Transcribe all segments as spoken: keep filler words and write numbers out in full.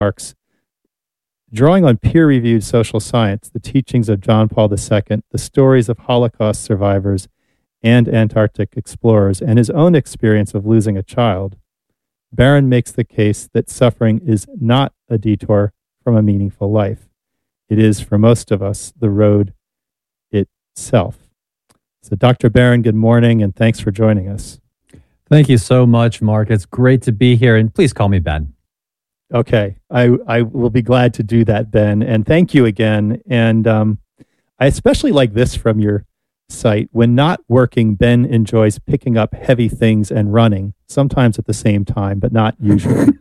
remarks. Drawing on peer-reviewed social science, the teachings of John Paul the Second, the stories of Holocaust survivors and Antarctic explorers, and his own experience of losing a child, Barron makes the case that suffering is not a detour from a meaningful life. It is, for most of us, the road itself. So, Doctor Barron, good morning, and thanks for joining us. Thank you so much, Mark. It's great to be here, and please call me Ben. Okay, I, I will be glad to do that, Ben, and thank you again. And um, I especially like this from your site. When not working, Ben enjoys picking up heavy things and running, sometimes at the same time, but not usually.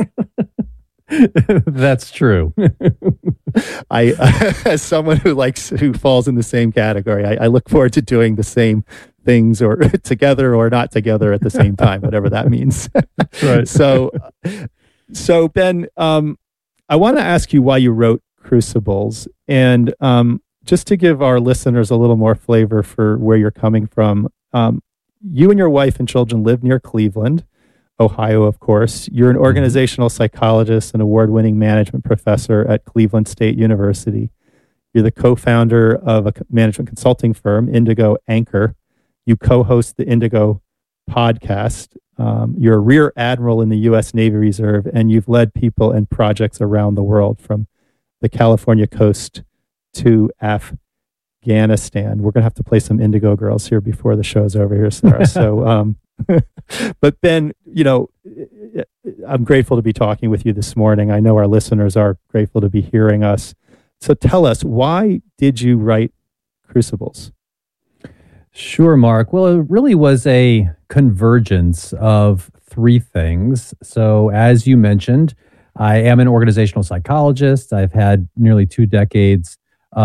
That's true. I, as someone who likes, who falls in the same category, I, I look forward to doing the same things or together or not together at the same time, whatever that means. Right. So, so Ben, um, I want to ask you why you wrote Crucibles, and um, just to give our listeners a little more flavor for where you're coming from. Um, you and your wife and children live near Cleveland, Ohio, of course. You're an organizational psychologist and award-winning management professor at Cleveland State University. You're the co-founder of a management consulting firm, Indigo Anchor. You co-host the Indigo podcast. Um, you're a rear admiral in the U S Navy Reserve, and you've led people and projects around the world, from the California coast to Afghanistan. We're going to have to play some Indigo Girls here before the show's over here, Sarah. So, um, but Ben, you know, I'm grateful to be talking with you this morning. I know our listeners are grateful to be hearing us. So tell us, why did you write Crucibles? Sure, Mark. Well, it really was a convergence of three things. So as you mentioned, I am an organizational psychologist. I've had nearly two decades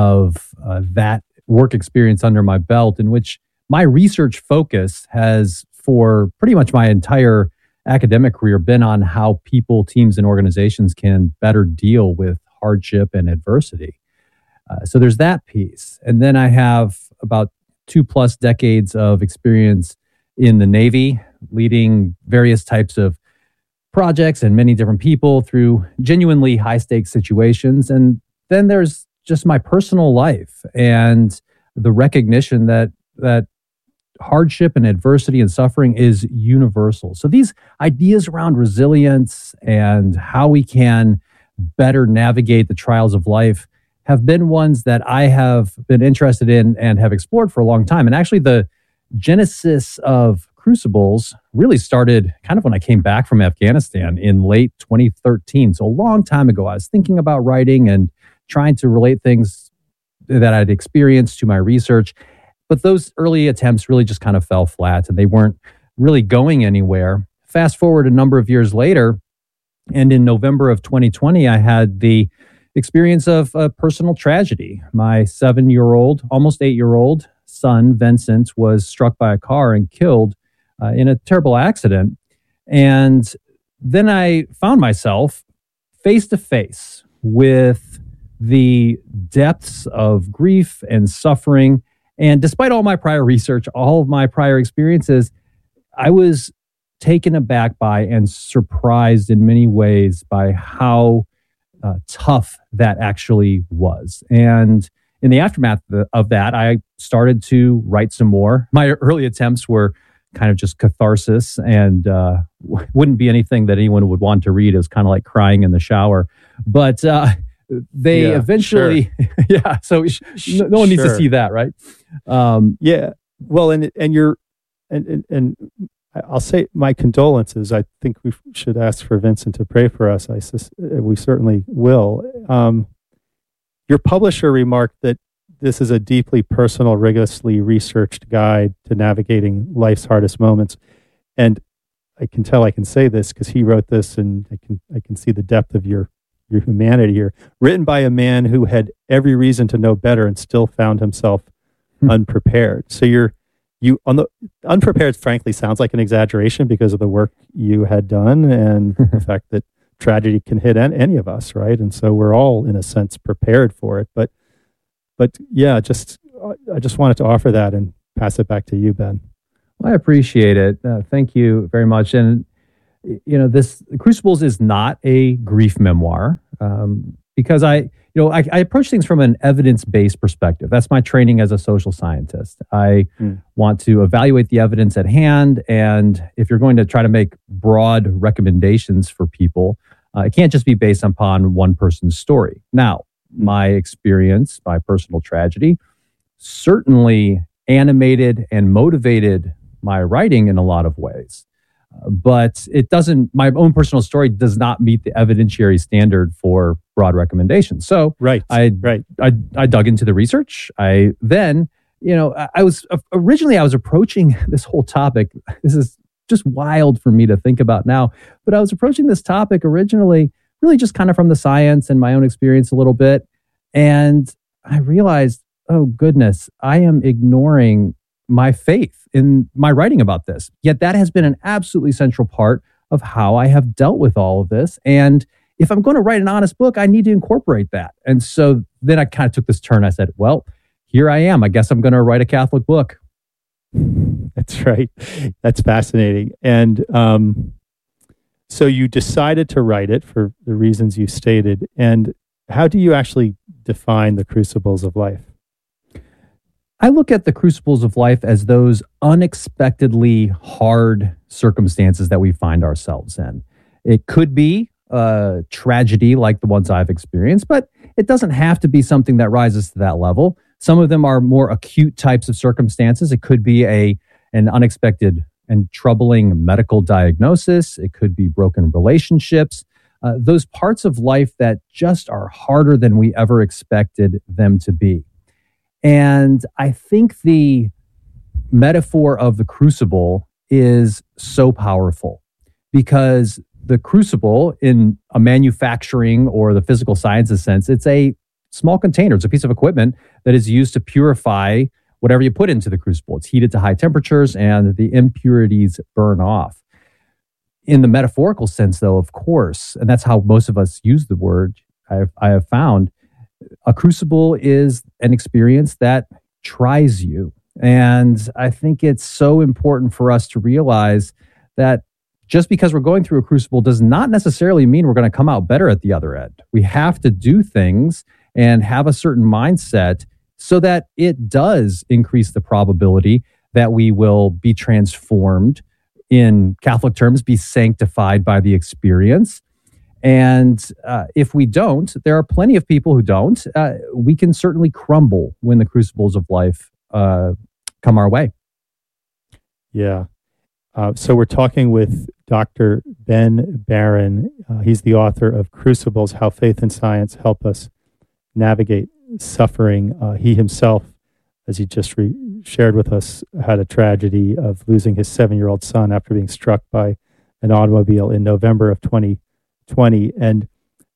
of uh, that work experience under my belt, in which my research focus has, for pretty much my entire academic career, been on how people, teams, and organizations can better deal with hardship and adversity. Uh, so there's that piece. And then I have about two plus decades of experience in the Navy, leading various types of projects and many different people through genuinely high stakes situations. And then there's just my personal life and the recognition that that hardship and adversity and suffering is universal. So these ideas around resilience and how we can better navigate the trials of life have been ones that I have been interested in and have explored for a long time. And actually, the genesis of Crucibles really started kind of when I came back from Afghanistan in late twenty thirteen. So a long time ago, I was thinking about writing and trying to relate things that I'd experienced to my research. But those early attempts really just kind of fell flat, and they weren't really going anywhere. Fast forward a number of years later, and in November of twenty twenty, I had the experience of a personal tragedy. My seven-year-old, almost eight-year-old son, Vincent, was struck by a car and killed uh, in a terrible accident. And then I found myself face to face with the depths of grief and suffering. And despite all my prior research, all of my prior experiences, I was taken aback by and surprised in many ways by how uh, tough that actually was. And in the aftermath of that, I started to write some more. My early attempts were kind of just catharsis and uh, wouldn't be anything that anyone would want to read. It was kind of like crying in the shower. But uh, they yeah, eventually, sure. yeah, so no, no one needs sure. to see that, right? Um, yeah, well, and and you're, and, and and I'll say my condolences. I think we should ask for Vincent to pray for us. I we certainly will. Um, your publisher remarked that this is a deeply personal, rigorously researched guide to navigating life's hardest moments, and I can tell I can say this because he wrote this, and I can I can see the depth of your. your humanity here, written by a man who had every reason to know better and still found himself hmm. unprepared. So you're, you on the unprepared, frankly, sounds like an exaggeration because of the work you had done and the fact that tragedy can hit an, any of us, right? And so we're all, in a sense, prepared for it. But, but yeah, just I just wanted to offer that and pass it back to you, Ben. Well, I appreciate it. Uh, thank you very much. And you know, this Crucibles is not a grief memoir um, because I, you know, I, I approach things from an evidence-based perspective. That's my training as a social scientist. I mm. want to evaluate the evidence at hand, and if you're going to try to make broad recommendations for people, uh, it can't just be based upon one person's story. Now, my experience, my personal tragedy, certainly animated and motivated my writing in a lot of ways. Uh, but it doesn't, my own personal story does not meet the evidentiary standard for broad recommendations. So right, I, right. I, I dug into the research. I then, you know, I, I was, originally I was approaching this whole topic. This is just wild for me to think about now, but I was approaching this topic originally really just kind of from the science and my own experience a little bit. And I realized, oh goodness, I am ignoring my faith in my writing about this. Yet that has been an absolutely central part of how I have dealt with all of this. And if I'm going to write an honest book, I need to incorporate that. And so then I kind of took this turn. I said, well, here I am. I guess I'm going to write a Catholic book. That's right. That's fascinating. And um, so you decided to write it for the reasons you stated. And how do you actually define the crucibles of life? I look at the crucibles of life as those unexpectedly hard circumstances that we find ourselves in. It could be a tragedy like the ones I've experienced, but it doesn't have to be something that rises to that level. Some of them are more acute types of circumstances. It could be a an unexpected and troubling medical diagnosis. It could be broken relationships. Uh, those parts of life that just are harder than we ever expected them to be. And I think the metaphor of the crucible is so powerful because the crucible in a manufacturing or the physical sciences sense, it's a small container. It's a piece of equipment that is used to purify whatever you put into the crucible. It's heated to high temperatures and the impurities burn off. In the metaphorical sense, though, of course, and that's how most of us use the word, I've, I have found, a crucible is an experience that tries you. And I think it's so important for us to realize that just because we're going through a crucible does not necessarily mean we're going to come out better at the other end. We have to do things and have a certain mindset so that it does increase the probability that we will be transformed, in Catholic terms, be sanctified by the experience. And uh, if we don't, there are plenty of people who don't. Uh, we can certainly crumble when the crucibles of life uh, come our way. Yeah. Uh, so we're talking with Doctor Ben Barron. Uh, he's the author of Crucibles, How Faith and Science Help Us Navigate Suffering. Uh, he himself, as he just re- shared with us, had a tragedy of losing his seven-year-old son after being struck by an automobile in November of twenty twenty. And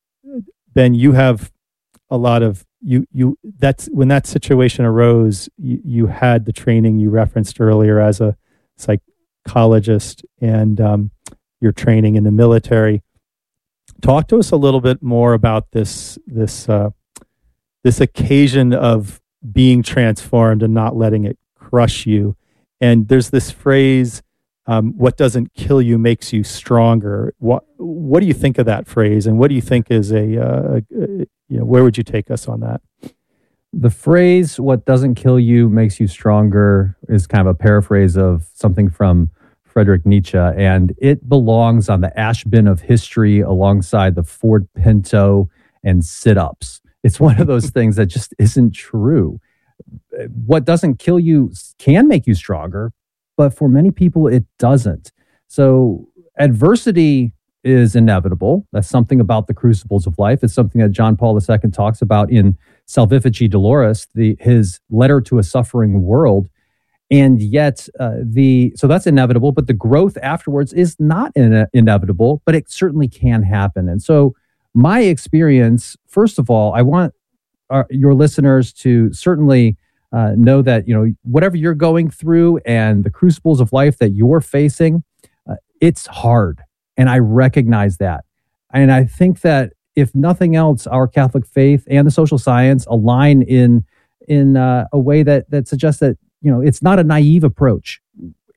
Ben, you have a lot of, you, you, that's when that situation arose, you, you had the training you referenced earlier as a psychologist and um, your training in the military. Talk to us a little bit more about this, this, uh, this occasion of being transformed and not letting it crush you. And there's this phrase, um, what doesn't kill you makes you stronger. What what do you think of that phrase? And what do you think is a, uh, a you know, where would you take us on that? The phrase, what doesn't kill you makes you stronger, is kind of a paraphrase of something from Friedrich Nietzsche, and it belongs on the ash bin of history alongside the Ford Pinto and sit-ups. It's one of those things that just isn't true. What doesn't kill you can make you stronger, but for many people, it doesn't. So adversity is inevitable. That's something about the crucibles of life. It's something that John Paul the Second talks about in Salvifici Doloris, the, his letter to a suffering world. And yet, uh, the so that's inevitable, but the growth afterwards is not in, inevitable, but it certainly can happen. And so my experience, first of all, I want our, your listeners to certainly uh, know that, you know, whatever you're going through and the crucibles of life that you're facing, uh, it's hard. And I recognize that. And I think that if nothing else, our Catholic faith and the social science align in in uh, a way that that suggests that, you know, it's not a naive approach.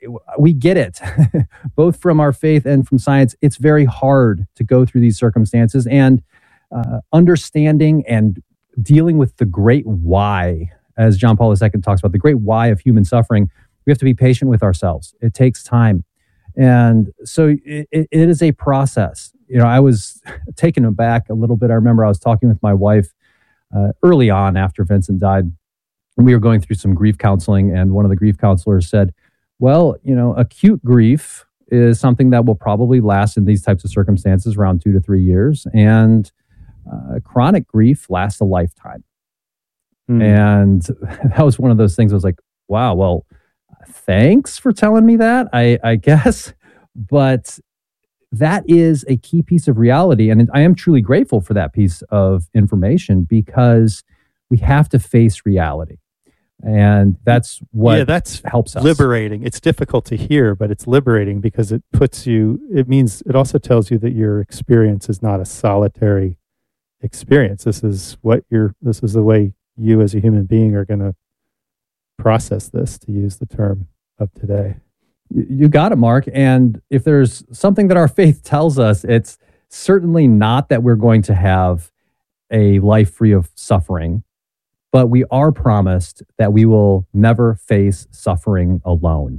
we get it, both from our faith and from science. It's very hard to go through these circumstances, and uh, understanding and dealing with the great why, as John Paul the Second talks about, the great why of human suffering. We have to be patient with ourselves. It takes time. And so it, it is a process. You know, I was taken aback a little bit. I remember I was talking with my wife uh, early on after Vincent died, and we were going through some grief counseling, and one of the grief counselors said, well, you know, acute grief is something that will probably last in these types of circumstances around two to three years, and uh, chronic grief lasts a lifetime. Mm. And that was one of those things I was like, wow, well, thanks for telling me that, I, I guess. But that is a key piece of reality. And I am truly grateful for that piece of information, because we have to face reality. And that's what yeah, that's helps us. Liberating. It's difficult to hear, but it's liberating, because it puts you, it means, it also tells you that your experience is not a solitary experience. This is what you're, this is the way you as a human being are going to process this, to use the term of today. You got it, Mark. And if there's something that our faith tells us, it's certainly not that we're going to have a life free of suffering, but we are promised that we will never face suffering alone.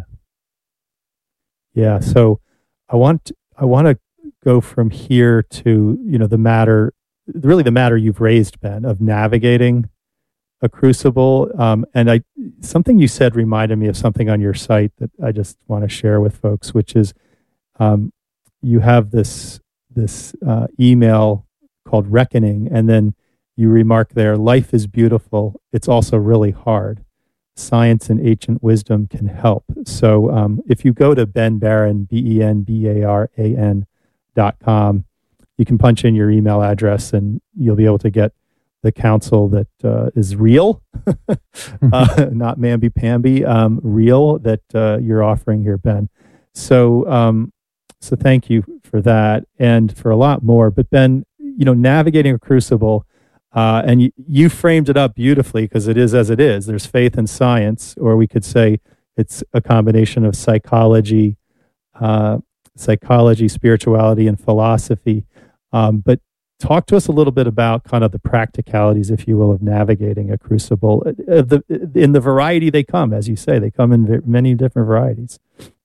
Yeah. So I want, I want to go from here to, you know, the matter, really the matter you've raised, Ben, of navigating a crucible. Um, and I, something you said reminded me of something on your site that I just want to share with folks, which is um, you have this, this uh, email called Reckoning, and then you remark there, life is beautiful. It's also really hard. Science and ancient wisdom can help. So um, if you go to Ben Baran, B E N B A R A N dot com, you can punch in your email address and you'll be able to get the counsel that uh, is real, uh, not mamby-pamby, um, real, that uh, you're offering here, Ben. So, um, so thank you for that, and for a lot more. But Ben, you know, navigating a crucible, uh, and you, you framed it up beautifully, because it is as it is. There's faith and science, or we could say it's a combination of psychology, uh, psychology, spirituality, and philosophy. Um, but talk to us a little bit about kind of the practicalities, if you will, of navigating a crucible. Uh, the, in the variety they come, as you say, they come in v- many different varieties.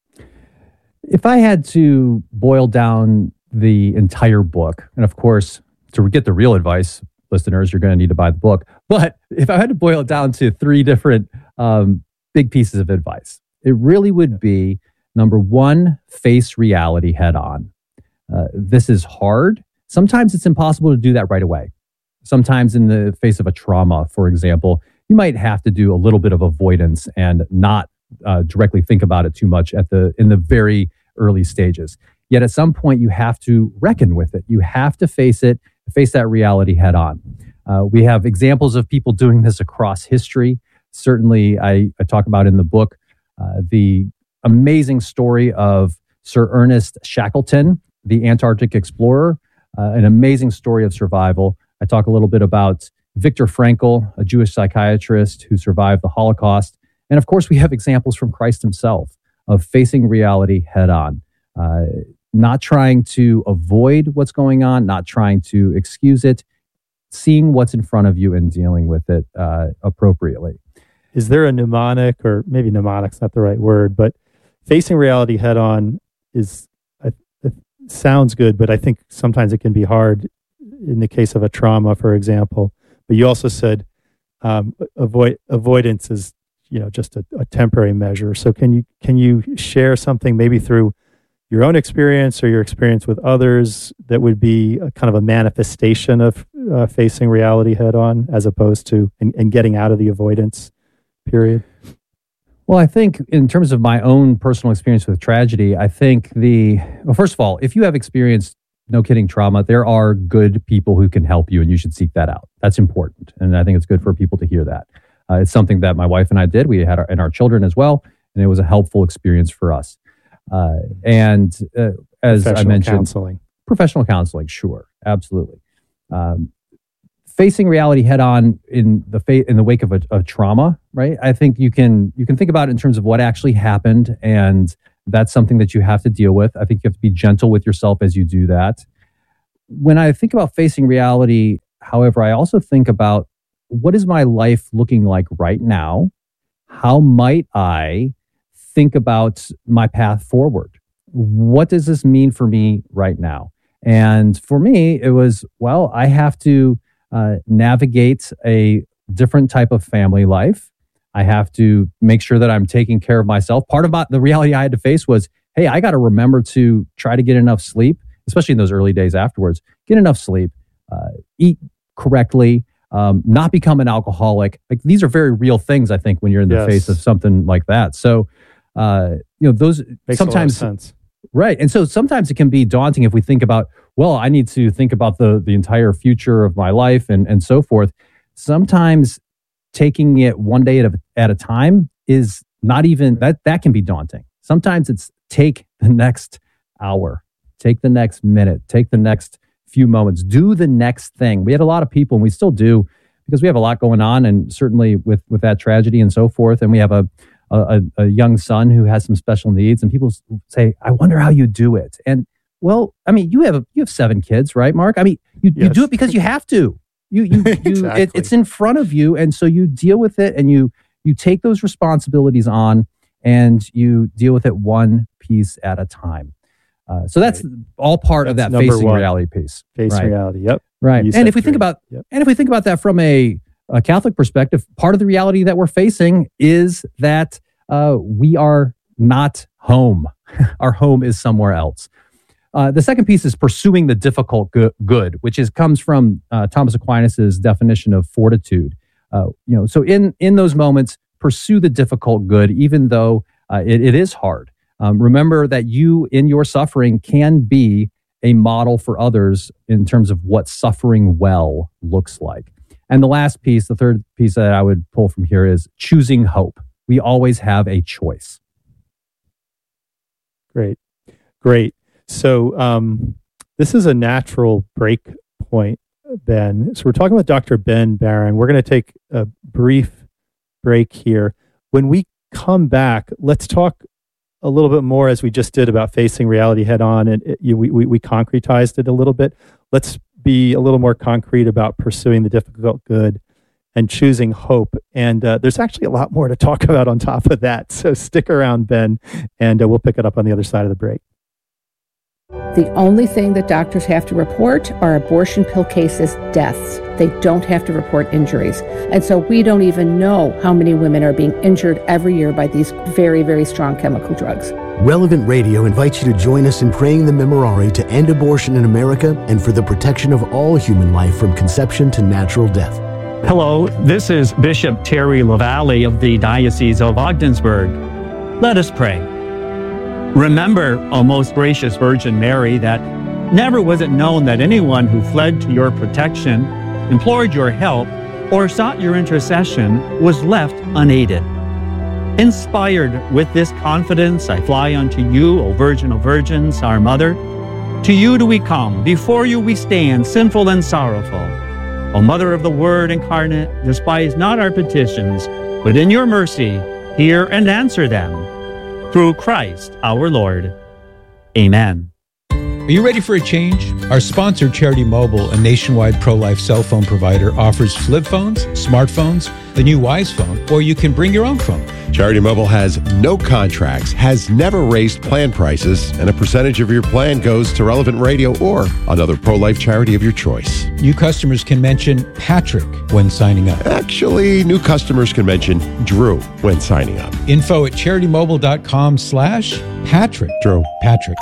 If I had to boil down the entire book, and of course, to get the real advice, listeners, you're going to need to buy the book. But if I had to boil it down to three different um, big pieces of advice, it really would be, number one, face reality head on. Uh, this is hard. Sometimes it's impossible to do that right away. Sometimes in the face of a trauma, for example, you might have to do a little bit of avoidance and not uh, directly think about it too much at the in the very early stages. Yet at some point, you have to reckon with it. You have to face it, face that reality head on. Uh, we have examples of people doing this across history. Certainly, I, I talk about in the book uh, the amazing story of Sir Ernest Shackleton, the Antarctic explorer. Uh, an amazing story of survival. I talk a little bit about Viktor Frankl, a Jewish psychiatrist who survived the Holocaust. And of course, we have examples from Christ himself of facing reality head on, uh, not trying to avoid what's going on, not trying to excuse it, seeing what's in front of you and dealing with it uh, appropriately. Is there a mnemonic, or maybe mnemonic's not the right word, but facing reality head on is sounds good, but I think sometimes it can be hard in the case of a trauma, for example. But you also said um, avoid avoidance is, you know, just a, a temporary measure. So can you can you share something maybe through your own experience or your experience with others that would be a kind of a manifestation of uh, facing reality head on, as opposed to and, and getting out of the avoidance period? Well, I think in terms of my own personal experience with tragedy, I think the, well, first of all, if you have experienced, no kidding, trauma, there are good people who can help you, and you should seek that out. That's important. And I think it's good for people to hear that. Uh, it's something that my wife and I did. We had our, and our children as well, and it was a helpful experience for us. Uh, and uh, as I mentioned, counseling. Professional counseling, sure, absolutely. Um, facing reality head on in the fa- in the wake of a, a trauma, right? I think you can you can think about it in terms of what actually happened, and that's something that you have to deal with. I think you have to be gentle with yourself as you do that. When I think about facing reality, however, I also think about what is my life looking like right now? How might I think about my path forward? What does this mean for me right now? And for me, it was, well, I have to uh, navigate a different type of family life. I have to make sure that I'm taking care of myself. Part of my, the reality I had to face was, hey, I got to remember to try to get enough sleep, especially in those early days afterwards. Get enough sleep, uh, eat correctly, um, not become an alcoholic. Like, these are very real things, I think, when you're in the Yes. face of something like that. So, uh, you know, those Makes sometimes a lot of sense. Right. And so sometimes it can be daunting if we think about, well, I need to think about the the entire future of my life and, and so forth. Sometimes taking it one day at a, at a time is not even, that, that can be daunting. Sometimes it's take the next hour, take the next minute, take the next few moments, do the next thing. We had a lot of people, and we still do, because we have a lot going on, and certainly with, with that tragedy and so forth. And we have a A, a young son who has some special needs, and people say, I wonder how you do it. And well, I mean, you have a, you have seven kids, right, Mark? I mean, you, Yes. you do it because you have to. You you, you Exactly. it, it's in front of you, and so you deal with it, and you you take those responsibilities on, and you deal with it one piece at a time. Uh, so that's Right. all part of That's that number facing one. reality piece. Face Right. reality. Yep. Right. You And said if we think three. about Yep. and if we think about that from a, a Catholic perspective, part of the reality that we're facing is that uh, we are not home. Our home is somewhere else. Uh, the second piece is pursuing the difficult go- good, which is comes from uh, Thomas Aquinas's definition of fortitude. Uh, you know, so in in those moments, pursue the difficult good, even though uh, it, it is hard. Um, remember that you, in your suffering, can be a model for others in terms of what suffering well looks like. And the last piece, the third piece that I would pull from here is choosing hope. We always have a choice. Great. Great. So um, this is a natural break point, Ben. So we're talking with Doctor Ben Barron. We're going to take a brief break here. When we come back, let's talk a little bit more, as we just did, about facing reality head on, and it, you, we, we, we concretized it a little bit. Let's be a little more concrete about pursuing the difficult good and choosing hope. And uh, there's actually a lot more to talk about on top of that. So stick around, Ben, and uh, we'll pick it up on the other side of the break. The only thing that doctors have to report are abortion pill cases, deaths. They don't have to report injuries. And so we don't even know how many women are being injured every year by these very, very strong chemical drugs. Relevant Radio invites you to join us in praying the Memorare to end abortion in America and for the protection of all human life from conception to natural death. Hello, this is Bishop Terry LaValle of the Diocese of Ogdensburg. Let us pray. Remember, O most gracious Virgin Mary, that never was it known that anyone who fled to your protection, implored your help, or sought your intercession was left unaided. Inspired with this confidence, I fly unto you, O Virgin of Virgins, our Mother. To you do we come, before you we stand, sinful and sorrowful. O Mother of the Word incarnate, despise not our petitions, but in your mercy hear and answer them. Through Christ our Lord. Amen. Are you ready for a change? Our sponsor, Charity Mobile, a nationwide pro-life cell phone provider, offers flip phones, smartphones, the new Wise phone, or you can bring your own phone. Charity Mobile has no contracts, has never raised plan prices, and a percentage of your plan goes to Relevant Radio or another pro-life charity of your choice. New customers can mention Patrick when signing up. Actually, new customers can mention Drew when signing up. Info at charitymobile.com slash Patrick. Drew. Patrick.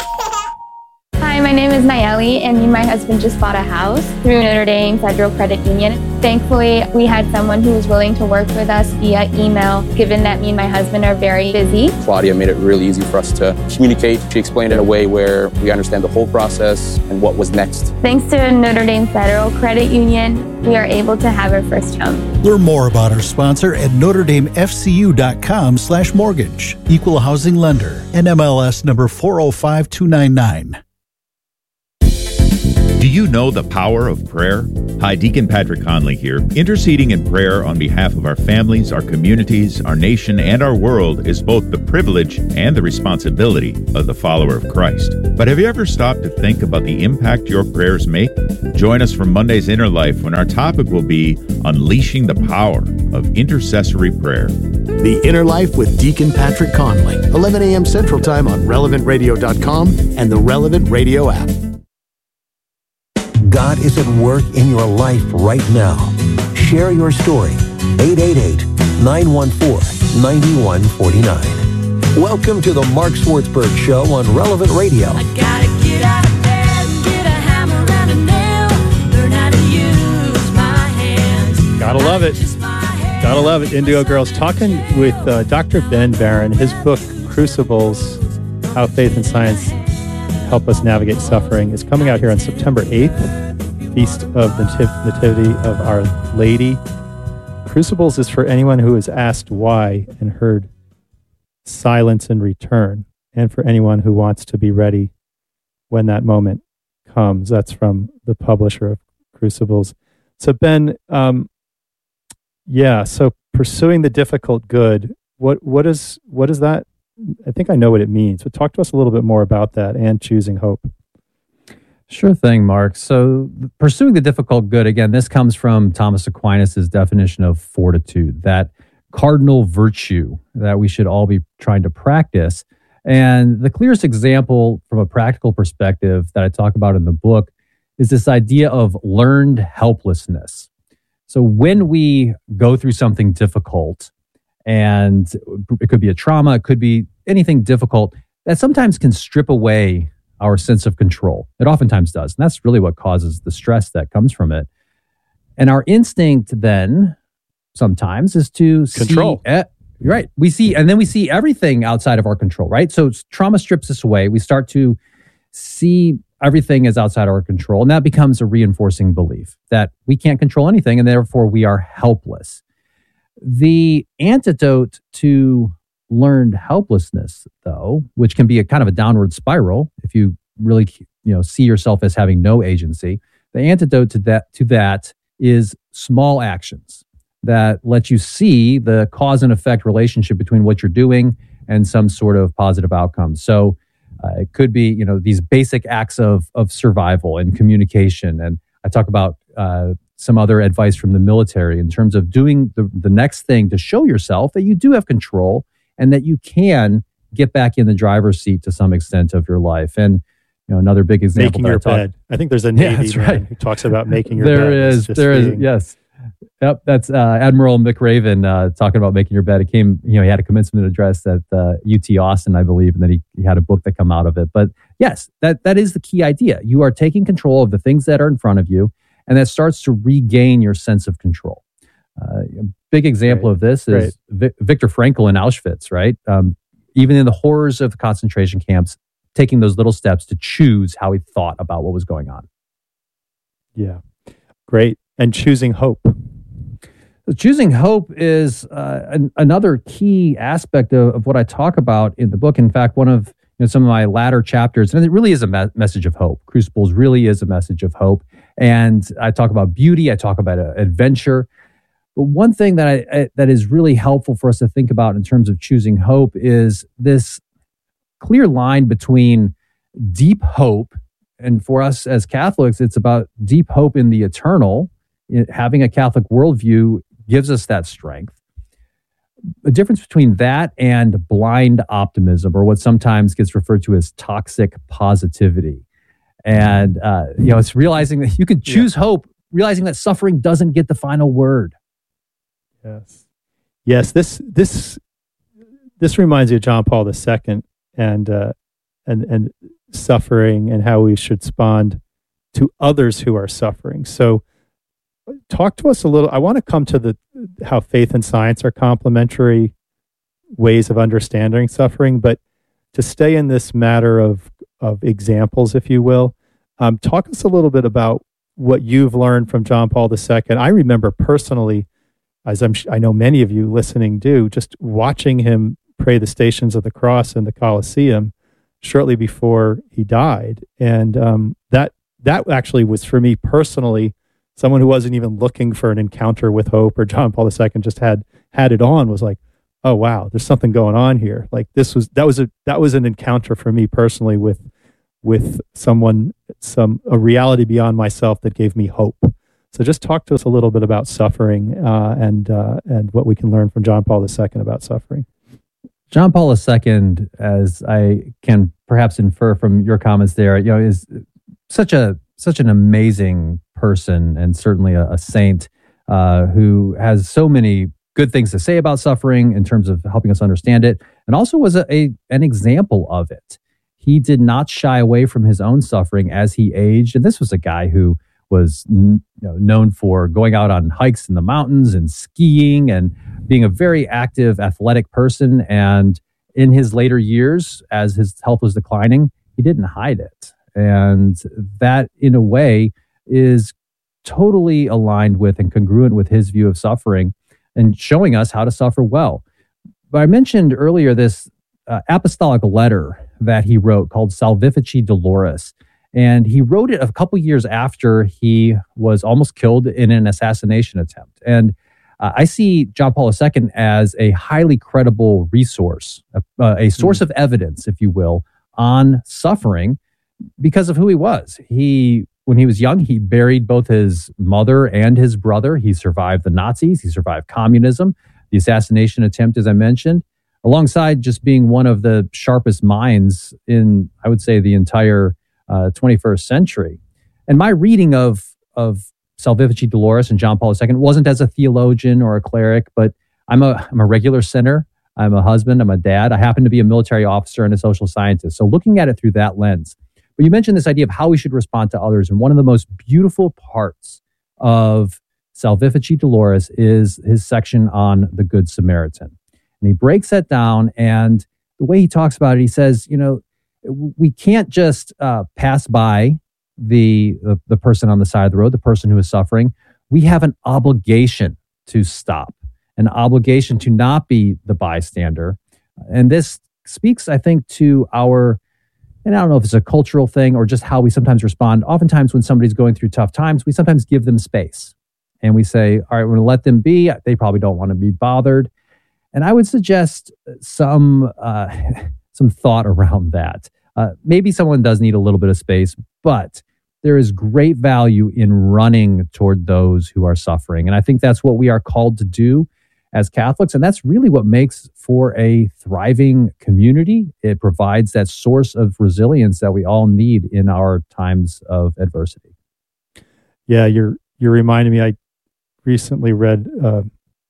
Hi, my name is Nayeli, and me and my husband just bought a house through Notre Dame Federal Credit Union. Thankfully, we had someone who was willing to work with us via email, given that me and my husband are very busy. Claudia made it really easy for us to communicate. She explained it in a way where we understand the whole process and what was next. Thanks to Notre Dame Federal Credit Union, we are able to have our first home. Learn more about our sponsor at NotreDameFCU.com slash mortgage. Equal housing lender. N M L S number four oh five two nine nine. Do you know the power of prayer? Hi, Deacon Patrick Conley here. Interceding in prayer on behalf of our families, our communities, our nation, and our world is both the privilege and the responsibility of the follower of Christ. But have you ever stopped to think about the impact your prayers make? Join us for Monday's Inner Life when our topic will be Unleashing the Power of Intercessory Prayer. The Inner Life with Deacon Patrick Conley, eleven a.m. Central Time on relevant radio dot com and the Relevant Radio app. God is at work in your life right now. Share your story. eight eight eight, nine one four, nine one four nine. Welcome to the Mark Swartzberg Show on Relevant Radio. I gotta get out of bed and get a hammer and a nail. Learn how to use my hands. Gotta love it. Gotta love it. Indigo Girls. Talking with uh, Doctor Ben Barron. His book, Crucibles, How Faith and Science Help Us Navigate Suffering, is coming out here on September eighth, Feast of the Nativity of Our Lady. Crucibles is for anyone who is asked why and heard silence in return, and for anyone who wants to be ready when that moment comes. That's from the publisher of Crucibles. So Ben, um, yeah, so pursuing the difficult good, what what is what is that? I think I know what it means, but talk to us a little bit more about that and choosing hope. Sure thing, Mark. So pursuing the difficult good, again, this comes from Thomas Aquinas' definition of fortitude, that cardinal virtue that we should all be trying to practice. And the clearest example from a practical perspective that I talk about in the book is this idea of learned helplessness. So when we go through something difficult, and it could be a trauma, it could be anything difficult, that sometimes can strip away our sense of control. It oftentimes does. And that's really what causes the stress that comes from it. And our instinct then sometimes is to control. See, eh, right. We see, and then we see everything outside of our control, right? So trauma strips us away. We start to see everything as outside our control. And that becomes a reinforcing belief that we can't control anything and therefore we are helpless. The antidote to learned helplessness, though, which can be a kind of a downward spiral if you really, you know, see yourself as having no agency, the antidote to that to that is small actions that let you see the cause and effect relationship between what you're doing and some sort of positive outcome. So uh, it could be, you know, these basic acts of of survival and communication. And I talk about uh, some other advice from the military in terms of doing the, the next thing to show yourself that you do have control and that you can get back in the driver's seat to some extent of your life. And, you know, another big example. Making your I talk, bed. I think there's a Navy yeah, man right. who talks about making your there bed. There is, there being... is, yes. Yep, that's uh, Admiral McRaven uh, talking about making your bed. It came, you know, he had a commencement address at uh, U T Austin, I believe, and then he, he had a book that come out of it. But yes, that that is the key idea. You are taking control of the things that are in front of you, and that starts to regain your sense of control. Uh, a big example right. of this is Vi- Viktor Frankl in Auschwitz, right? Um, even in the horrors of the concentration camps, taking those little steps to choose how he thought about what was going on. Yeah, great. And choosing hope. So choosing hope is uh, an, another key aspect of, of what I talk about in the book. In fact, one of you know, some of my latter chapters, and it really is a me- message of hope. Crucibles really is a message of hope. And I talk about beauty. I talk about uh, adventure. But one thing that I, I, that is really helpful for us to think about in terms of choosing hope is this clear line between deep hope, and for us as Catholics, it's about deep hope in the eternal. It, having a Catholic worldview gives us that strength. The difference between that and blind optimism, or what sometimes gets referred to as toxic positivity. And, uh, you know, it's realizing that you can choose yeah. hope, realizing that suffering doesn't get the final word. Yes. Yes, this this this reminds me of John Paul the Second and uh, and and suffering and how we should respond to others who are suffering. So talk to us a little. I want to come to the how faith and science are complementary ways of understanding suffering, but to stay in this matter of of examples, if you will, um, talk us a little bit about what you've learned from John Paul the Second. I remember personally, as I'm, I know many of you listening do, just watching him pray the Stations of the Cross in the Colosseum shortly before he died, and um, that that actually was for me personally someone who wasn't even looking for an encounter with hope, or John Paul the Second just had had it on, was like, oh wow, there's something going on here. Like this was that was a that was an encounter for me personally with with someone, some a reality beyond myself that gave me hope. So just talk to us a little bit about suffering uh, and uh, and what we can learn from John Paul the Second about suffering. John Paul the Second, as I can perhaps infer from your comments there, you know, is such a such an amazing person, and certainly a, a saint uh, who has so many good things to say about suffering in terms of helping us understand it, and also was a, a an example of it. He did not shy away from his own suffering as he aged, and this was a guy who was you know, known for going out on hikes in the mountains and skiing and being a very active, athletic person. And in his later years, as his health was declining, he didn't hide it. And that, in a way, is totally aligned with and congruent with his view of suffering and showing us how to suffer well. But I mentioned earlier this uh, apostolic letter that he wrote called Salvifici Doloris. And he wrote it a couple years after he was almost killed in an assassination attempt. And uh, I see John Paul the Second as a highly credible resource, a, uh, a source mm. of evidence, if you will, on suffering because of who he was. He, when he was young, he buried both his mother and his brother. He survived the Nazis. He survived communism, the assassination attempt, as I mentioned, alongside just being one of the sharpest minds in, I would say, the entire Uh, twenty-first century. And my reading of of Salvifici Doloris and John Paul the Second wasn't as a theologian or a cleric, but I'm a I'm a regular sinner. I'm a husband. I'm a dad. I happen to be a military officer and a social scientist. So looking at it through that lens. But you mentioned this idea of how we should respond to others. And one of the most beautiful parts of Salvifici Doloris is his section on the Good Samaritan. And he breaks that down. And the way he talks about it, he says, you know, we can't just uh, pass by the, the the person on the side of the road, the person who is suffering. We have an obligation to stop, an obligation to not be the bystander. And this speaks, I think, to our, and I don't know if it's a cultural thing or just how we sometimes respond. Oftentimes when somebody's going through tough times, we sometimes give them space. And we say, all right, we're going to let them be. They probably don't want to be bothered. And I would suggest some... Uh, some thought around that. Uh, maybe someone does need a little bit of space, but there is great value in running toward those who are suffering. And I think that's what we are called to do as Catholics. And that's really what makes for a thriving community. It provides that source of resilience that we all need in our times of adversity. Yeah, you're you're reminding me, I recently read uh,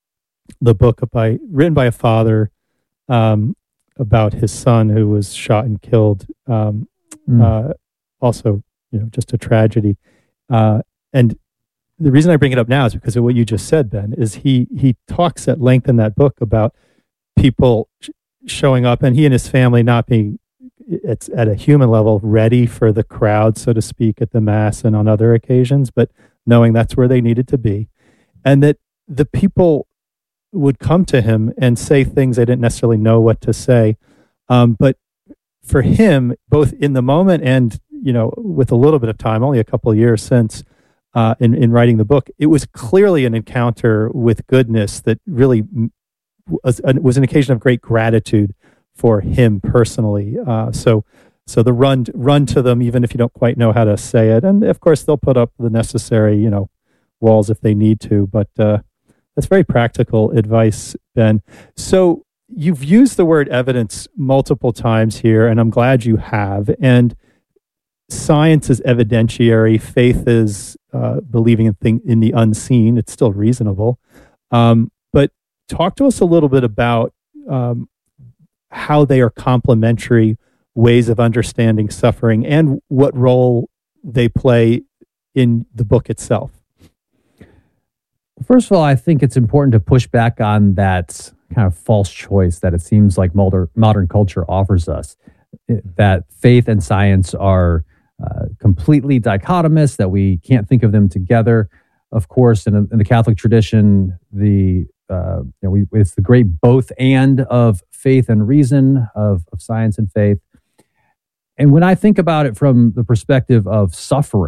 the book by written by a father um, about his son who was shot and killed. Um, mm. uh, also, you know, just a tragedy. Uh, and the reason I bring it up now is because of what you just said, Ben, is he he talks at length in that book about people sh- showing up and he and his family not being, it's at a human level, ready for the crowd, so to speak, at the Mass and on other occasions, but knowing that's where they needed to be. And that the people would come to him and say things they didn't necessarily know what to say. Um, but for him, both in the moment and, you know, with a little bit of time, only a couple of years since uh, in, in writing the book, it was clearly an encounter with goodness that really was, was an occasion of great gratitude for him personally. Uh, so so the run, run to them, even if you don't quite know how to say it. And of course, they'll put up the necessary, you know, walls if they need to, but uh, that's very practical advice, Ben. So you've used the word evidence multiple times here, and I'm glad you have. And science is evidentiary. Faith is uh, believing in, thing, in the unseen. It's still reasonable. Um, but talk to us a little bit about um, how they are complementary ways of understanding suffering and what role they play in the book itself. First of all, I think it's important to push back on that kind of false choice that it seems like modern, modern culture offers us, that faith and science are uh, completely dichotomous, that we can't think of them together. Of course, in, in the Catholic tradition, the uh, you know, we, it's the great both and of faith and reason, of, of science and faith. And when I think about it from the perspective of suffering,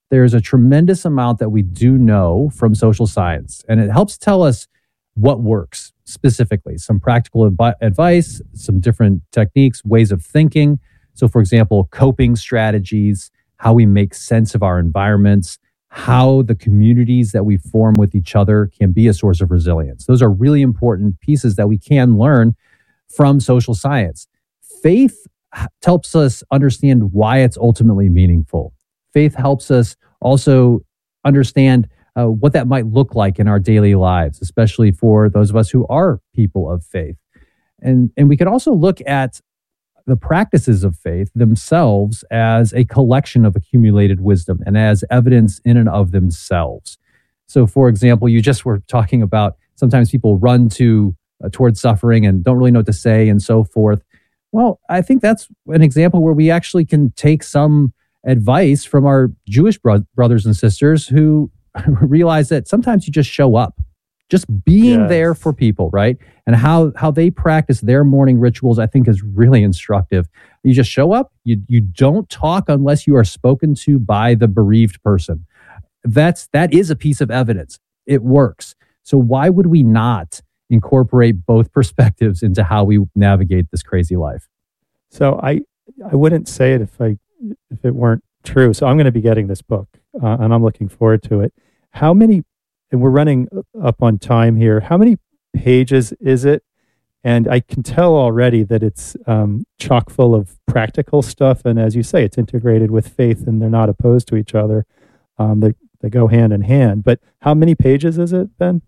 there's a tremendous amount that we do know from social science, and it helps tell us what works specifically, some practical advi- advice, some different techniques, ways of thinking. So, for example, coping strategies, how we make sense of our environments, how the communities that we form with each other can be a source of resilience. Those are really important pieces that we can learn from social science. Faith helps us understand why it's ultimately meaningful. Faith helps us also understand uh, what that might look like in our daily lives, especially for those of us who are people of faith. And, and we can also look at the practices of faith themselves as a collection of accumulated wisdom and as evidence in and of themselves. So, for example, you just were talking about sometimes people run to uh, towards suffering and don't really know what to say and so forth. Well, I think that's an example where we actually can take some advice from our Jewish bro- brothers and sisters who realize that sometimes you just show up. Just being yes. there for people, right? And how how they practice their morning rituals, I think, is really instructive. You just show up. You you don't talk unless you are spoken to by the bereaved person. That's that is a piece of evidence. It works. So why would we not incorporate both perspectives into how we navigate this crazy life? So I I wouldn't say it if I if it weren't true. So I'm going to be getting this book, uh, and I'm looking forward to it. How many? And we're running up on time here. How many pages is it? And I can tell already that it's um, chock full of practical stuff. And as you say, it's integrated with faith and they're not opposed to each other. Um, they, they go hand in hand. But how many pages is it, Ben?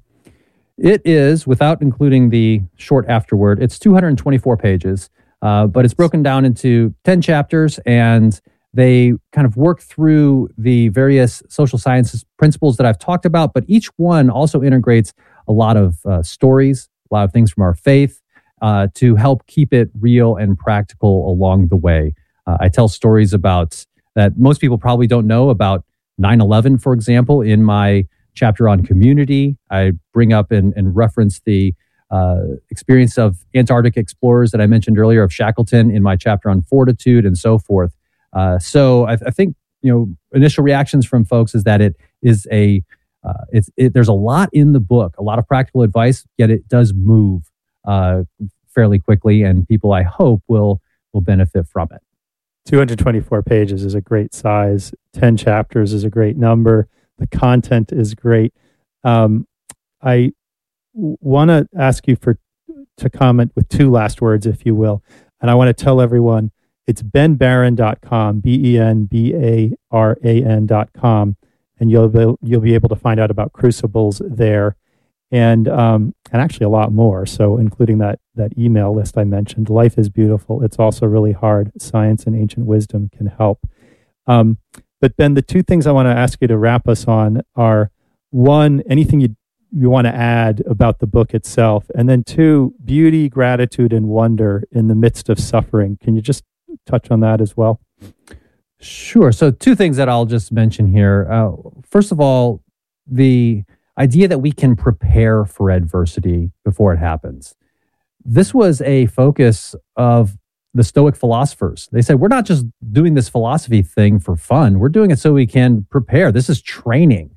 It is, without including the short afterword, it's two hundred twenty-four pages. Uh, but it's broken down into ten chapters, and they kind of work through the various social sciences principles that I've talked about, but each one also integrates a lot of uh, stories, a lot of things from our faith uh, to help keep it real and practical along the way. Uh, I tell stories about that most people probably don't know about nine eleven, for example, in my chapter on community. I bring up and, and reference the uh, experience of Antarctic explorers that I mentioned earlier of Shackleton in my chapter on fortitude and so forth. Uh, so I, I think, you know, initial reactions from folks is that it is a, uh, it's, it, there's a lot in the book, a lot of practical advice, yet it does move uh, fairly quickly, and people, I hope, will will benefit from it. two hundred twenty-four pages is a great size. ten chapters is a great number. The content is great. Um, I w- want to ask you for to comment with two last words, if you will. And I want to tell everyone, it's ben baran dot com, B E N B A R A N dot com, and you'll be, you'll be able to find out about Crucibles there, and um, and actually a lot more. So including that that email list I mentioned. Life is beautiful. It's also really hard. Science and ancient wisdom can help. Um, but Ben, the two things I want to ask you to wrap us on are, one, anything you you want to add about the book itself, and then two, beauty, gratitude, and wonder in the midst of suffering. Can you just touch on that as well? Sure. So two things that I'll just mention here. Uh, first of all, the idea that we can prepare for adversity before it happens. This was a focus of the Stoic philosophers. They said, we're not just doing this philosophy thing for fun. We're doing it so we can prepare. This is training.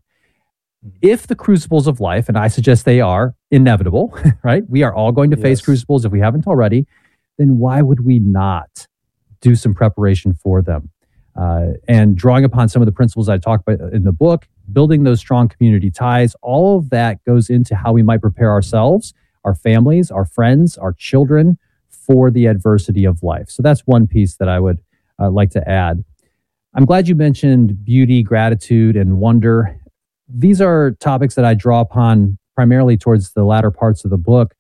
If the crucibles of life, and I suggest they are inevitable, right? We are all going to face yes. crucibles if we haven't already, then why would we not do some preparation for them? Uh, and drawing upon some of the principles I talked about in the book, building those strong community ties, all of that goes into how we might prepare ourselves, our families, our friends, our children for the adversity of life. So that's one piece that I would uh, like to add. I'm glad you mentioned beauty, gratitude, and wonder. These are topics that I draw upon primarily towards the latter parts of the book.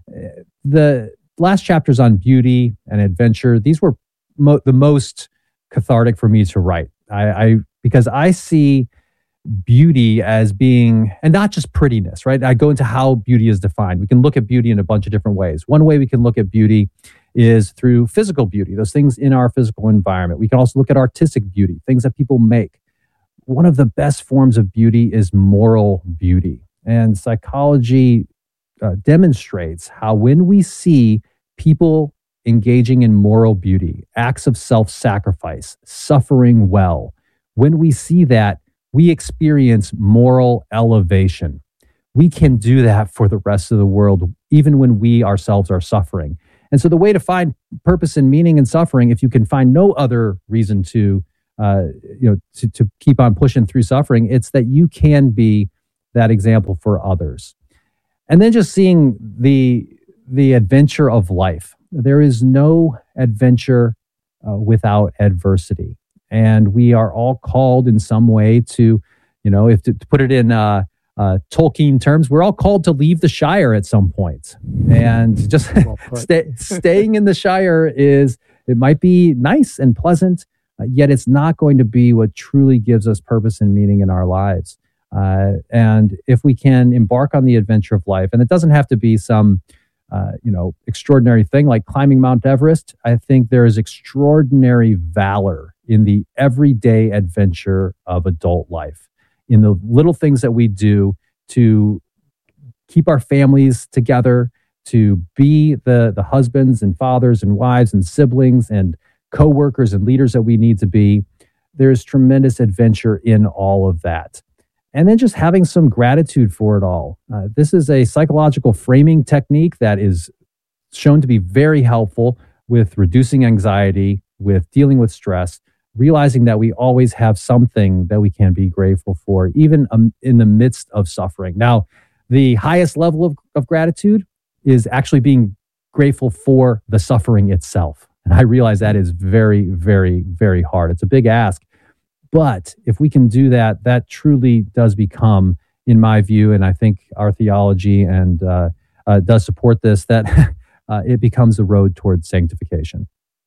The last chapters on beauty and adventure, these were mo- the most cathartic for me to write. I, I because I see beauty as being, and not just prettiness, right? I go into how beauty is defined. We can look at beauty in a bunch of different ways. One way we can look at beauty is through physical beauty, those things in our physical environment. We can also look at artistic beauty, things that people make. One of the best forms of beauty is moral beauty. And psychology uh, demonstrates how when we see people engaging in moral beauty, acts of self-sacrifice, suffering well, when we see that, we experience moral elevation. We can do that for the rest of the world, even when we ourselves are suffering. And so the way to find purpose and meaning in suffering, if you can find no other reason to, uh, you know, to, to keep on pushing through suffering, it's that you can be that example for others. And then just seeing the, the adventure of life. There is no adventure uh, without adversity. And we are all called in some way to, you know, if to, to put it in uh, uh, Tolkien terms, we're all called to leave the Shire at some point. And just well stay, staying in the Shire is, it might be nice and pleasant, uh, yet it's not going to be what truly gives us purpose and meaning in our lives. Uh, and if we can embark on the adventure of life, and it doesn't have to be some Uh, you know, extraordinary thing like climbing Mount Everest, I think there is extraordinary valor in the everyday adventure of adult life, in the little things that we do to keep our families together, to be the, the husbands and fathers and wives and siblings and co-workers and leaders that we need to be. There's tremendous adventure in all of that. And then just having some gratitude for it all. Uh, this is a psychological framing technique that is shown to be very helpful with reducing anxiety, with dealing with stress, realizing that we always have something that we can be grateful for, even um, in the midst of suffering. Now, the highest level of, of gratitude is actually being grateful for the suffering itself. And I realize that is very, very, very hard. It's a big ask. But if we can do that, that truly does become, in my view, and I think our theology and uh, uh, does support this, that uh, it becomes a road towards sanctification.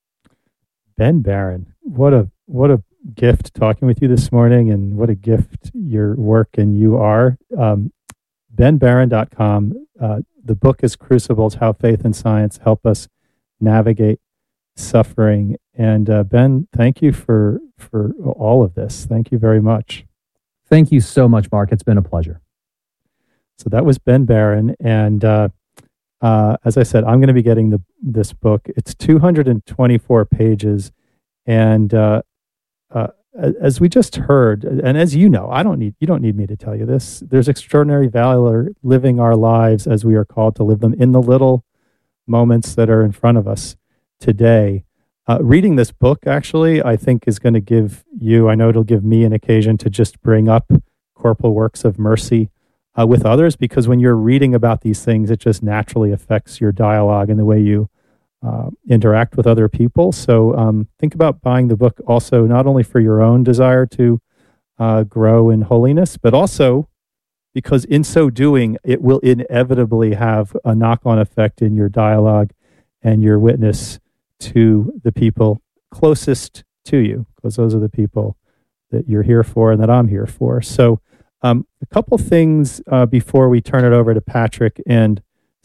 Ben Barron, what a what a gift talking with you this morning, and what a gift your work and you are. Um, ben Barron dot com. Uh, the book is Crucibles: How Faith and Science Help Us Navigate Suffering. And uh, Ben, thank you for for all of this. Thank you very much. Thank you so much, Mark. It's been a pleasure. So that was Ben Barron, and uh, uh, as I said, I'm going to be getting the this book. It's two hundred twenty-four pages, and uh, uh, as we just heard, and as you know, I don't need you don't need me to tell you this. There's extraordinary valor living our lives as we are called to live them in the little moments that are in front of us today. Uh, reading this book, actually, I think is going to give you, I know it'll give me an occasion to just bring up corporal works of mercy uh, with others, because when you're reading about these things, it just naturally affects your dialogue and the way you uh, interact with other people. So um, think about buying the book also, not only for your own desire to uh, grow in holiness, but also because in so doing, it will inevitably have a knock-on effect in your dialogue and your witness to the people closest to you, because those are the people that you're here for and that I'm here for. So um, a couple things uh, before we turn it over to Patrick and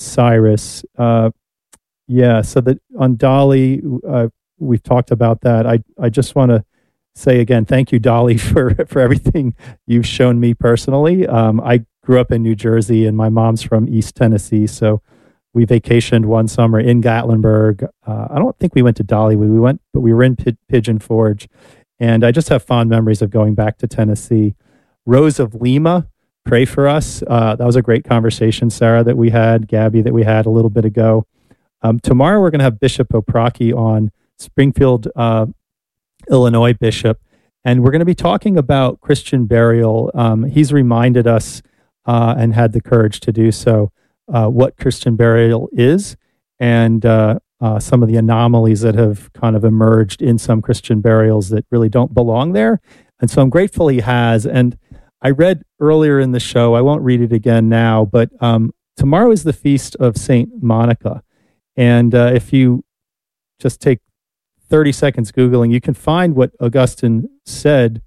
Cyrus. Uh, yeah, so that on Dolly, uh, we've talked about that. I, I just want to say again, thank you, Dolly, for, for everything you've shown me personally. Um, I grew up in New Jersey, and my mom's from East Tennessee, so we vacationed one summer in Gatlinburg. Uh, I don't think we went to Dollywood. We went, but we were in P- Pigeon Forge. And I just have fond memories of going back to Tennessee. Rose of Lima, pray for us. Uh, that was a great conversation, Sarah, that we had, Gabby, that we had a little bit ago. Um, tomorrow, we're going to have Bishop Opraki on, Springfield, uh, Illinois bishop. And we're going to be talking about Christian burial. Um, he's reminded us uh, and had the courage to do so. Uh, what Christian burial is, and uh, uh, some of the anomalies that have kind of emerged in some Christian burials that really don't belong there. And so I'm grateful he has. And I read earlier in the show, I won't read it again now, but um, tomorrow is the feast of Saint Monica. And uh, if you just take thirty seconds Googling, you can find what Augustine said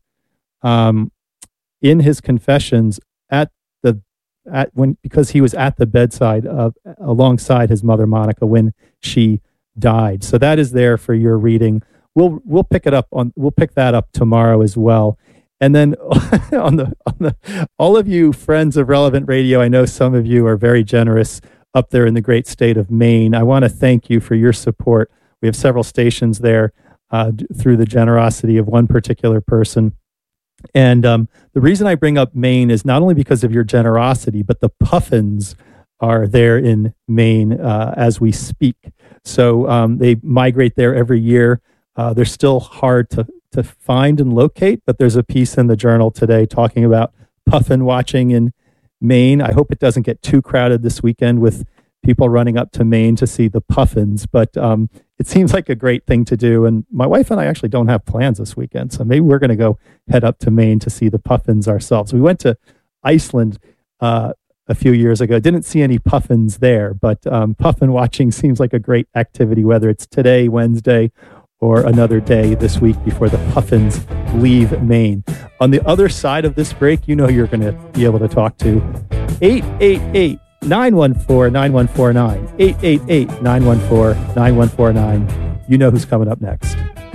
um, in his Confessions at the At when because he was at the bedside of alongside his mother Monica when she died. So that is there for your reading. We'll we'll pick it up on we'll pick that up tomorrow as well. And then on the on the all of you friends of Relevant Radio, I know some of you are very generous up there in the great state of Maine. I want to thank you for your support. We have several stations there uh, through the generosity of one particular person. And um, the reason I bring up Maine is not only because of your generosity, but the puffins are there in Maine uh, as we speak. So um, they migrate there every year. Uh, they're still hard to, to find and locate, but there's a piece in the Journal today talking about puffin watching in Maine. I hope it doesn't get too crowded this weekend with people running up to Maine to see the puffins, but um, it seems like a great thing to do. And my wife and I actually don't have plans this weekend, so maybe we're going to go head up to Maine to see the puffins ourselves. We went to Iceland uh, a few years ago. Didn't see any puffins there, but um, puffin watching seems like a great activity, whether it's today, Wednesday, or another day this week before the puffins leave Maine. On the other side of this break, you know you're going to be able to talk to eight eight eight, nine one four, nine one four nine, eight eight eight, nine one four, nine one four nine. You know who's coming up next.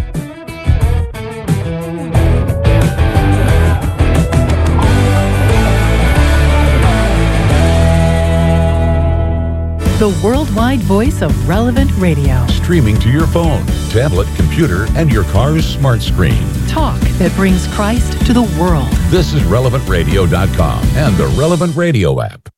The worldwide voice of Relevant Radio. Streaming to your phone, tablet, computer, and your car's smart screen. Talk that brings Christ to the world. This is relevant radio dot com and the Relevant Radio app.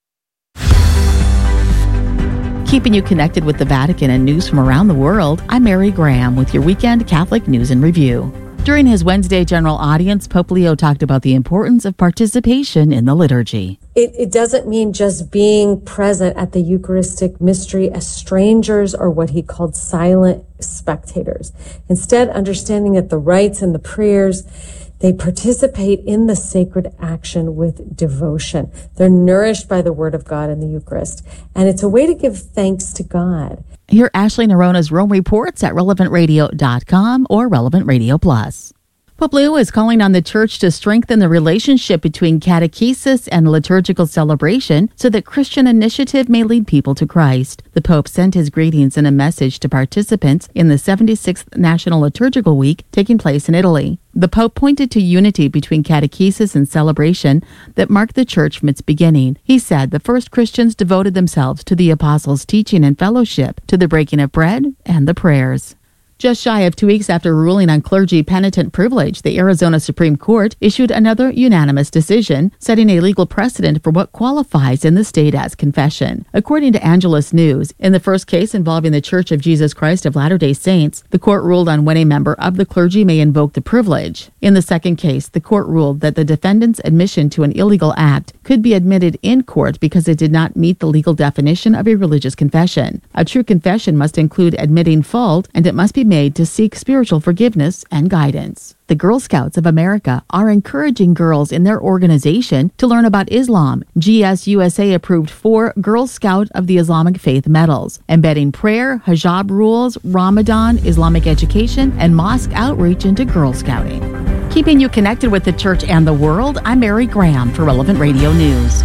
Keeping you connected with the Vatican and news from around the world, I'm Mary Graham with your weekend Catholic News and Review. During his Wednesday general audience, Pope Leo talked about the importance of participation in the liturgy. It, it doesn't mean just being present at the Eucharistic mystery as strangers or what he called silent spectators. Instead, understanding that the rites and the prayers, they participate in the sacred action with devotion. They're nourished by the Word of God in the Eucharist. And it's a way to give thanks to God. Hear Ashley Nerona's Rome Reports at relevant radio dot com or Relevant Radio Plus. Pope Leo is calling on the Church to strengthen the relationship between catechesis and liturgical celebration so that Christian initiative may lead people to Christ. The Pope sent his greetings in a message to participants in the seventy-sixth National Liturgical Week taking place in Italy. The Pope pointed to unity between catechesis and celebration that marked the Church from its beginning. He said the first Christians devoted themselves to the Apostles' teaching and fellowship, to the breaking of bread and the prayers. Just shy of two weeks after ruling on clergy penitent privilege, the Arizona Supreme Court issued another unanimous decision, setting a legal precedent for what qualifies in the state as confession. According to Angelus News, in the first case involving the Church of Jesus Christ of Latter-day Saints, the court ruled on when a member of the clergy may invoke the privilege. In the second case, the court ruled that the defendant's admission to an illegal act could be admitted in court because it did not meet the legal definition of a religious confession. A true confession must include admitting fault, and it must be made to seek spiritual forgiveness and guidance. The Girl Scouts of America are encouraging girls in their organization to learn about Islam. G S U S A approved four Girl Scout of the Islamic Faith medals, embedding prayer, hijab rules, Ramadan, Islamic education, and mosque outreach into Girl Scouting. Keeping you connected with the Church and the world, I'm Mary Graham for Relevant Radio News.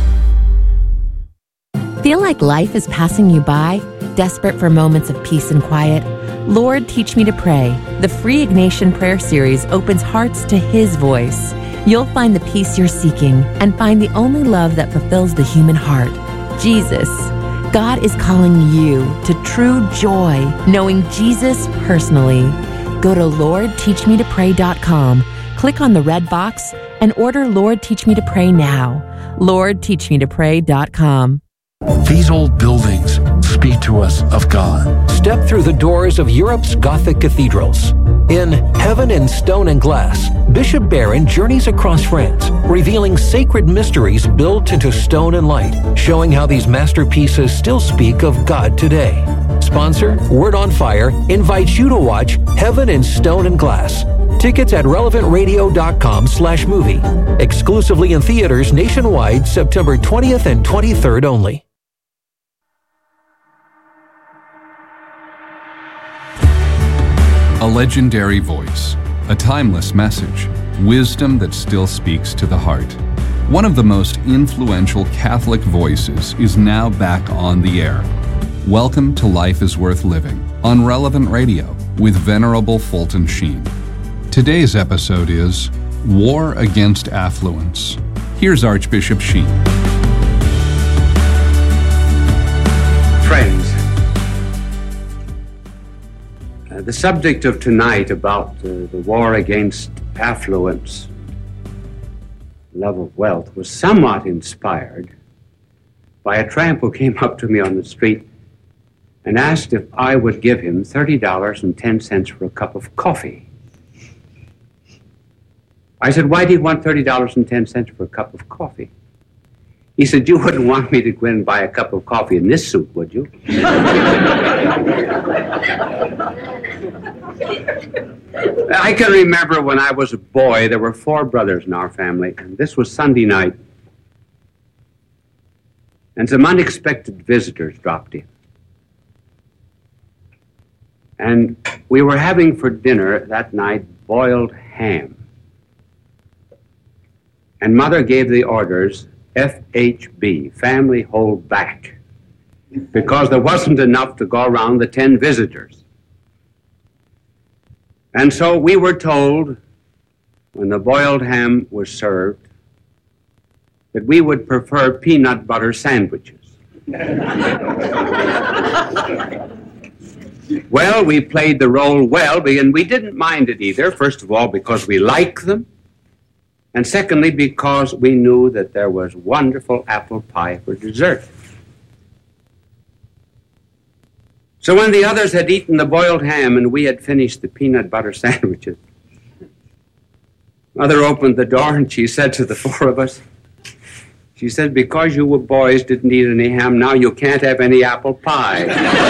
Feel like life is passing you by? Desperate for moments of peace and quiet? Lord, Teach Me to Pray. The free Ignatian Prayer Series opens hearts to His voice. You'll find the peace you're seeking and find the only love that fulfills the human heart, Jesus. God is calling you to true joy, knowing Jesus personally. Go to lord teach me to pray dot com, click on the red box, and order Lord, Teach Me to Pray now. lord teach me to pray dot com. These old buildings speak to us of God. Step through the doors of Europe's Gothic cathedrals. In Heaven in Stone and Glass, Bishop Barron journeys across France, revealing sacred mysteries built into stone and light, showing how these masterpieces still speak of God today. Sponsor, Word on Fire, invites you to watch Heaven in Stone and Glass. Tickets at relevant radio dot com slash movie. Exclusively in theaters nationwide, September twentieth and twenty-third only. A legendary voice, a timeless message, wisdom that still speaks to the heart. One of the most influential Catholic voices is now back on the air. Welcome to Life is Worth Living on Relevant Radio with Venerable Fulton Sheen. Today's episode is War Against Affluence. Here's Archbishop Sheen. Friends, uh, the subject of tonight about uh, the war against affluence love of wealth was somewhat inspired by a tramp who came up to me on the street and asked if I would give him thirty dollars and ten cents for a cup of coffee. I said, "Why do you want thirty dollars and ten cents for a cup of coffee?" He said, "You wouldn't want me to go in and buy a cup of coffee in this suit, would you?" I can remember when I was a boy, there were four brothers in our family, and this was Sunday night. And some unexpected visitors dropped in. And we were having for dinner that night boiled ham. And Mother gave the orders, F H B, family hold back, because there wasn't enough to go around the ten visitors. And so we were told, when the boiled ham was served, that we would prefer peanut butter sandwiches. Well, we played the role well, and we didn't mind it either, first of all, because we like them, and secondly, because we knew that there was wonderful apple pie for dessert. So when the others had eaten the boiled ham and we had finished the peanut butter sandwiches, Mother opened the door and she said to the four of us, she said, "Because you boys didn't eat any ham, now you can't have any apple pie."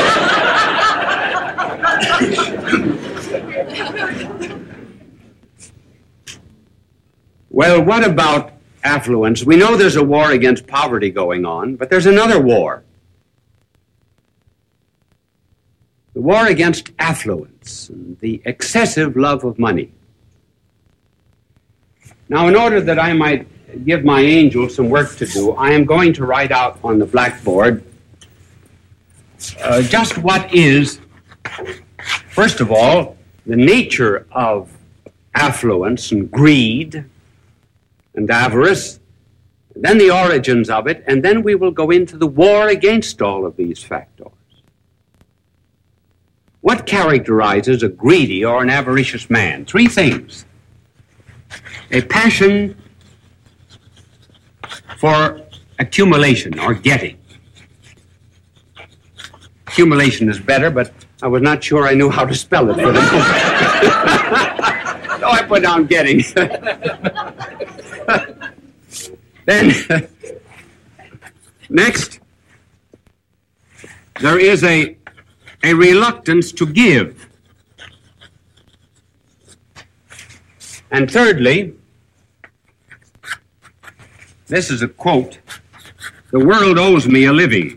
Well, what about affluence? We know there's a war against poverty going on, but there's another war. The war against affluence, and the excessive love of money. Now, in order that I might give my angel some work to do, I am going to write out on the blackboard uh, just what is, first of all, the nature of affluence and greed and avarice, and then the origins of it, and then we will go into the war against all of these factors. What characterizes a greedy or an avaricious man? Three things. A passion for accumulation or getting. Accumulation is better, but I was not sure I knew how to spell it for the moment. So I put down getting. Then, next, there is a A reluctance to give. And thirdly, this is a quote, "The world owes me a living."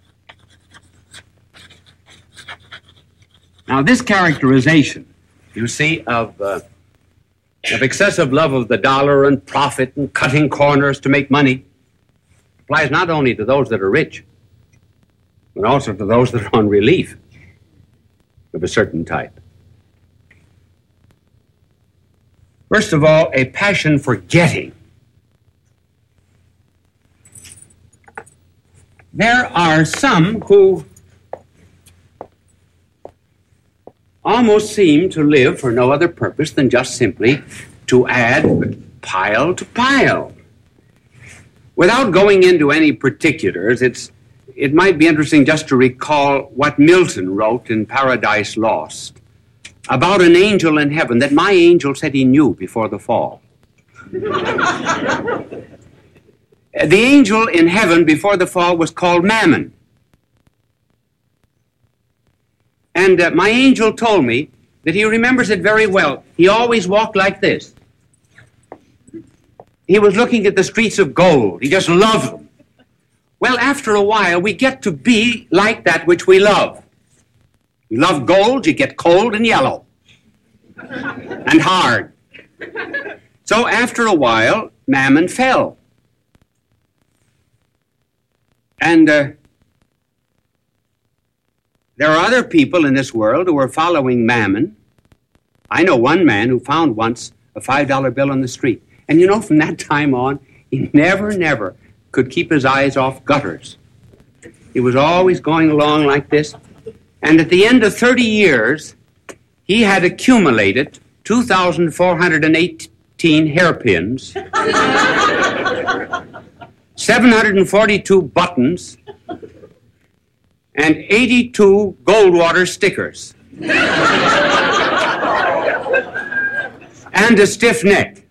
Now, this characterization, you see, of, uh, of excessive love of the dollar and profit and cutting corners to make money applies not only to those that are rich, but also to those that are on relief of a certain type. First of all, a passion for getting. There are some who almost seem to live for no other purpose than just simply to add pile to pile. Without going into any particulars, it's It might be interesting just to recall what Milton wrote in Paradise Lost about an angel in heaven that my angel said he knew before the fall. The angel in heaven before the fall was called Mammon. And uh, my angel told me that he remembers it very well. He always walked like this. He was looking at the streets of gold. He just loved them. Well, after a while, we get to be like that which we love. You love gold, you get cold and yellow and hard. So after a while, Mammon fell. And uh, there are other people in this world who are following Mammon. I know one man who found once a five dollar bill on the street. And you know, from that time on, he never, never could keep his eyes off gutters. He was always going along like this. And at the end of thirty years, he had accumulated two thousand four hundred eight eighteen hairpins, seven hundred forty-two buttons, and eighty-two Goldwater stickers. And a stiff neck.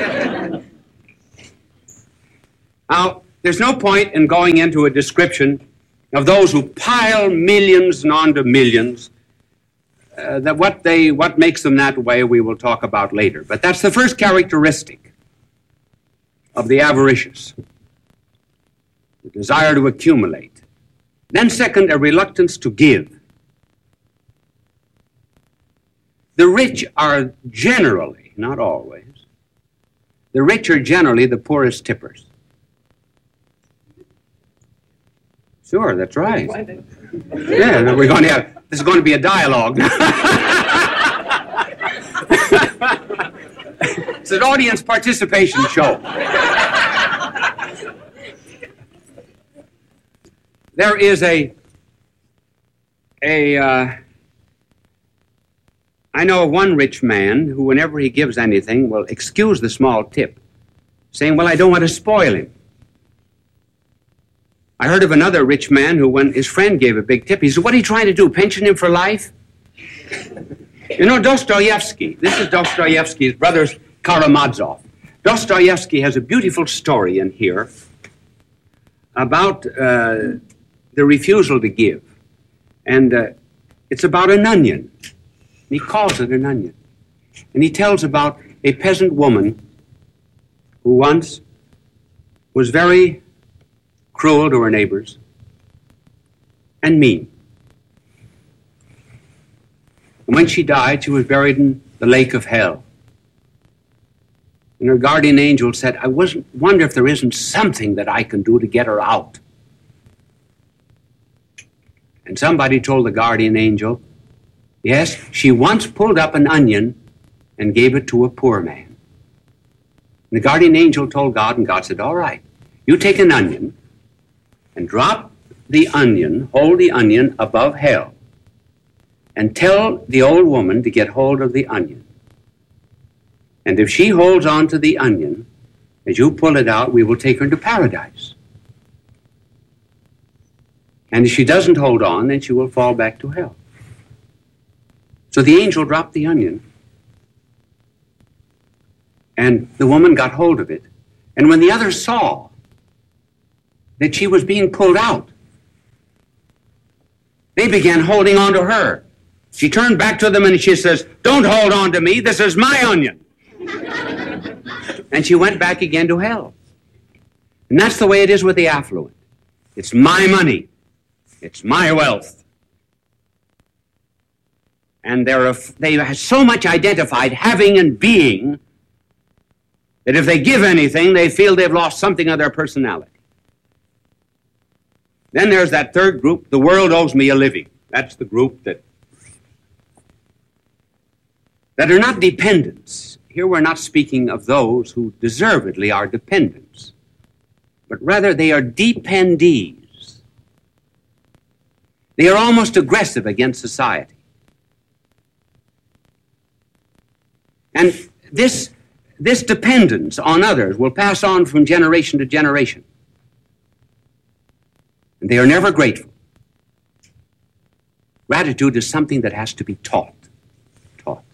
Now, there's no point in going into a description of those who pile millions and onto millions. Uh, that what they what makes them that way we will talk about later. But that's the first characteristic of the avaricious, the desire to accumulate. Then second, a reluctance to give. The rich are generally, not always, the rich are generally the poorest tippers. Sure, that's right. Yeah, we're going to have, this is going to be a dialogue. It's an audience participation show. There is a, a, uh, I know of one rich man who, whenever he gives anything, will excuse the small tip, saying, well, I don't want to spoil him. I heard of another rich man who, when his friend gave a big tip, he said, what are you trying to do, pension him for life? You know, Dostoevsky, this is Dostoevsky's brother Karamazov. Dostoevsky has a beautiful story in here about uh, the refusal to give. And uh, it's about an onion. He calls it an onion. And he tells about a peasant woman who once was very cruel to her neighbors and mean. And when she died, she was buried in the lake of hell. And her guardian angel said, I wasn't, wonder if there isn't something that I can do to get her out. And somebody told the guardian angel, yes, she once pulled up an onion and gave it to a poor man. And the guardian angel told God, and God said, all right, you take an onion and drop the onion, hold the onion above hell, and tell the old woman to get hold of the onion. And if she holds on to the onion, as you pull it out, we will take her into paradise. And if she doesn't hold on, then she will fall back to hell. So the angel dropped the onion, and the woman got hold of it. And when the others saw that she was being pulled out, they began holding on to her. She turned back to them and she says, don't hold on to me, this is my onion. And she went back again to hell. And that's the way it is with the affluent. It's my money. It's my wealth. And they're, they have so much identified having and being that if they give anything, they feel they've lost something of their personality. Then there's that third group, the world owes me a living. That's the group that, that are not dependents. Here we're not speaking of those who deservedly are dependents, but rather they are dependees. They are almost aggressive against society. And this, this dependence on others will pass on from generation to generation. And they are never grateful. Gratitude is something that has to be taught. Taught.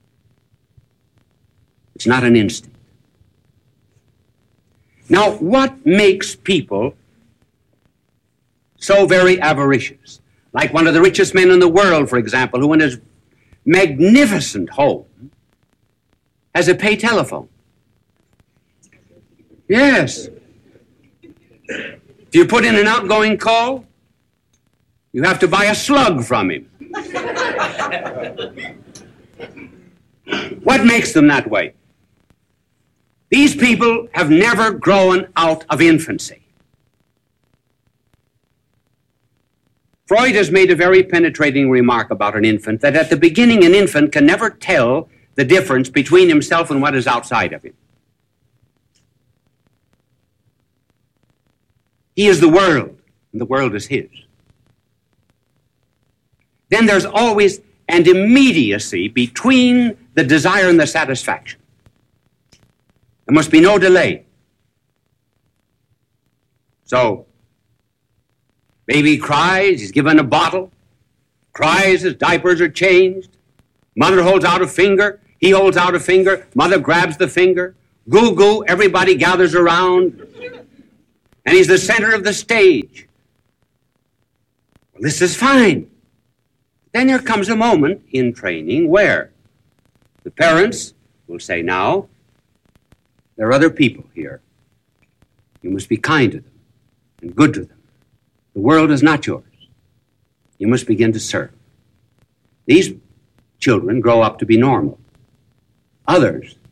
It's not an instinct. Now, what makes people so very avaricious? Like one of the richest men in the world, for example, who in his magnificent home has a pay telephone. Yes. If you put in an outgoing call, you have to buy a slug from him. What makes them that way? These people have never grown out of infancy. Freud has made a very penetrating remark about an infant, that at the beginning an infant can never tell the difference between himself and what is outside of him. He is the world, and the world is his. Then there's always an immediacy between the desire and the satisfaction. There must be no delay. So, baby cries, he's given a bottle, cries, his diapers are changed. Mother holds out a finger, he holds out a finger, mother grabs the finger. Goo goo, everybody gathers around, and he's the center of the stage. Well, this is fine. Then there comes a moment in training where the parents will say, now, there are other people here. You must be kind to them and good to them. The world is not yours. You must begin to serve. These children grow up to be normal. Others